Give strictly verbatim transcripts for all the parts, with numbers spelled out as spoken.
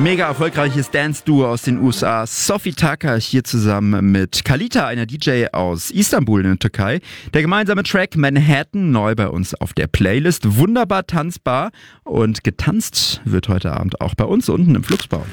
Mega erfolgreiches Dance-Duo aus den U S A. Sophie Tucker hier zusammen mit Kalita, einer D J aus Istanbul in der Türkei. Der gemeinsame Track Manhattan, neu bei uns auf der Playlist. Wunderbar tanzbar und getanzt wird heute Abend auch bei uns unten im Fluxbau.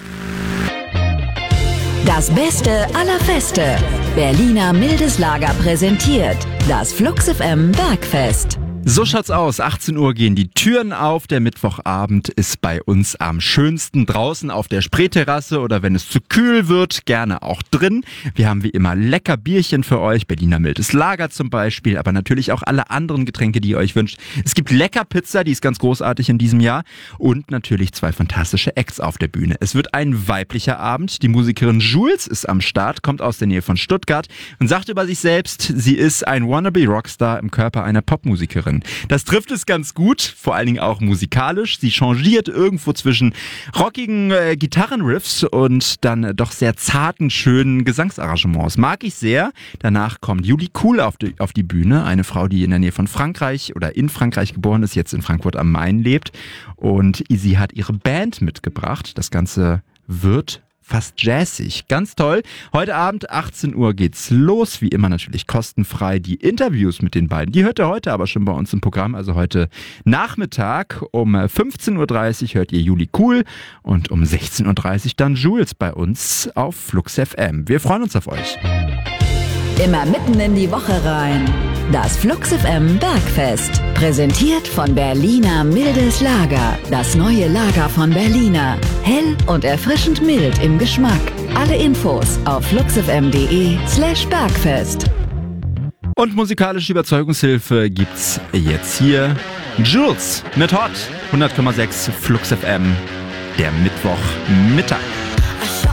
Das Beste aller Feste. Berliner Mildes Lager präsentiert das Flux F M Bergfest. So schaut's aus. achtzehn Uhr gehen die Türen auf. Der Mittwochabend ist bei uns am schönsten draußen auf der Spreeterrasse oder wenn es zu kühl wird, gerne auch drin. Wir haben wie immer lecker Bierchen für euch, Berliner Mildes Lager zum Beispiel, aber natürlich auch alle anderen Getränke, die ihr euch wünscht. Es gibt lecker Pizza, die ist ganz großartig in diesem Jahr und natürlich zwei fantastische Acts auf der Bühne. Es wird ein weiblicher Abend. Die Musikerin Jules ist am Start, kommt aus der Nähe von Stuttgart und sagt über sich selbst, sie ist ein wannabe Rockstar im Körper einer Popmusikerin. Das trifft es ganz gut, vor allen Dingen auch musikalisch. Sie changiert irgendwo zwischen rockigen äh, Gitarrenriffs und dann doch sehr zarten, schönen Gesangsarrangements. Mag ich sehr. Danach kommt Juli Cool auf die, auf die Bühne. Eine Frau, die in der Nähe von Frankreich oder in Frankreich geboren ist, jetzt in Frankfurt am Main lebt. Und sie hat ihre Band mitgebracht. Das Ganze wird fast jazzig. Ganz toll. Heute Abend, achtzehn Uhr geht's los. Wie immer natürlich kostenfrei. Die Interviews mit den beiden, die hört ihr heute aber schon bei uns im Programm. Also heute Nachmittag um fünfzehn Uhr dreißig hört ihr Juli Cool und um sechzehn Uhr dreißig dann Jules bei uns auf Flux F M. Wir freuen uns auf euch. Immer mitten in die Woche rein. Das Flux F M Bergfest. Präsentiert von Berliner Mildes Lager. Das neue Lager von Berliner. Hell und erfrischend mild im Geschmack. Alle Infos auf fluxfm.de slash Bergfest. Und musikalische Überzeugungshilfe gibt's jetzt hier. Jules mit Hot. hundert Komma sechs Flux F M. Der Mittwochmittag.